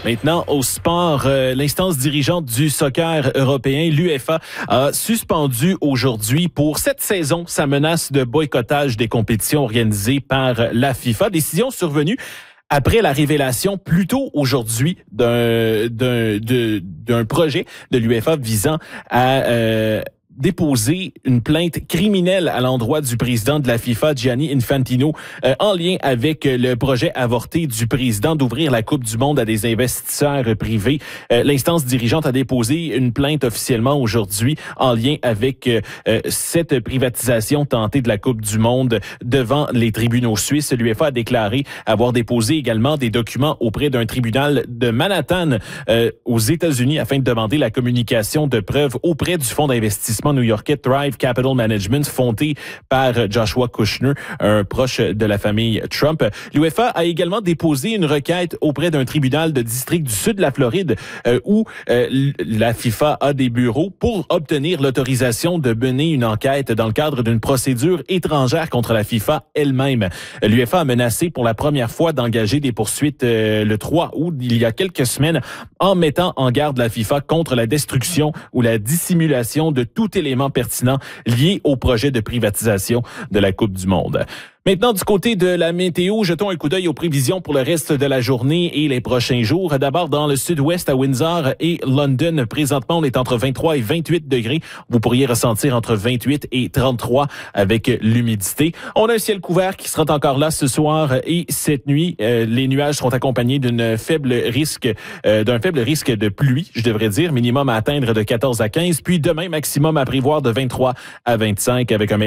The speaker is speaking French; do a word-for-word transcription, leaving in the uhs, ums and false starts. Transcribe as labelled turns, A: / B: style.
A: Maintenant, au sport, euh, l'instance dirigeante du soccer européen, l'UEFA, a suspendu aujourd'hui pour cette saison sa menace de boycottage des compétitions organisées par la FIFA. Décision survenue après la révélation plus tôt aujourd'hui d'un, d'un, de, d'un projet de l'UEFA visant à euh, déposer une plainte criminelle à l'endroit du président de la FIFA, Gianni Infantino, euh, en lien avec le projet avorté du président d'ouvrir la Coupe du Monde à des investisseurs privés. Euh, l'instance dirigeante a déposé une plainte officiellement aujourd'hui en lien avec euh, cette privatisation tentée de la Coupe du Monde devant les tribunaux suisses. L'UEFA a déclaré avoir déposé également des documents auprès d'un tribunal de Manhattan euh, aux États-Unis afin de demander la communication de preuves auprès du fonds d'investissement new-yorkais Thrive Capital Management, fondé par Joshua Kushner, un proche de la famille Trump. L'UEFA a également déposé une requête auprès d'un tribunal de district du sud de la Floride euh, où euh, la FIFA a des bureaux pour obtenir l'autorisation de mener une enquête dans le cadre d'une procédure étrangère contre la FIFA elle-même. L'UEFA a menacé pour la première fois d'engager des poursuites euh, le trois août, il y a quelques semaines, en mettant en garde la FIFA contre la destruction ou la dissimulation de tout élément pertinent lié au projet de privatisation de la Coupe du Monde. Maintenant, du côté de la météo, jetons un coup d'œil aux prévisions pour le reste de la journée et les prochains jours. D'abord, dans le sud-ouest, à Windsor et London, présentement, on est entre vingt-trois et vingt-huit degrés. Vous pourriez ressentir entre vingt-huit et trente-trois avec l'humidité. On a un ciel couvert qui sera encore là ce soir et cette nuit. Euh, les nuages seront accompagnés d'une faible risque, euh, d'un faible risque de pluie, je devrais dire, minimum à atteindre de quatorze à quinze. Puis demain, maximum à prévoir de vingt-trois à vingt-cinq avec un